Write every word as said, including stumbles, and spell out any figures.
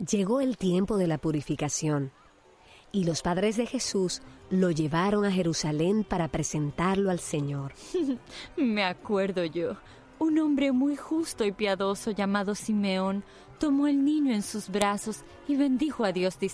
Llegó el tiempo de la purificación, y los padres de Jesús lo llevaron a Jerusalén para presentarlo al Señor. Me acuerdo yo. Un hombre muy justo y piadoso llamado Simeón tomó al niño en sus brazos y bendijo a Dios diciendo: